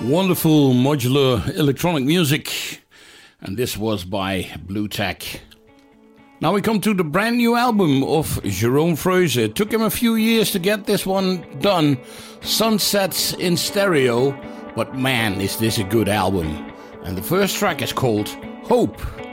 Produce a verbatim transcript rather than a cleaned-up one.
Wonderful modular electronic music, and this was by Blue Tack. Now we come to the brand new album of Jerome Freuze. It took him a few years to get this one done, Sunsets in Stereo, but man, is this a good album. And the first track is called Hope.